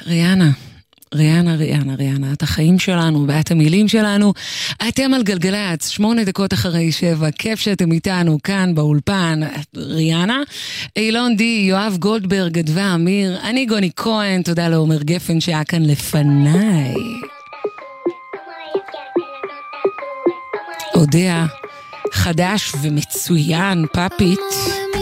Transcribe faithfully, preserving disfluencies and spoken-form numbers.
ריאנה, ריאנה, ריאנה, ריאנה, את החיים שלנו ואת המילים שלנו. אתם על גלגלץ, שמונה דקות אחרי שבע, כיף שאתם איתנו כאן באולפן. ריאנה, אילון די, יואב גולדברג, אדווה אמיר, אני גוני כהן, תודה לעומר גפן שהיה כאן לפניי. הודע חדש ומצוין, פאפית.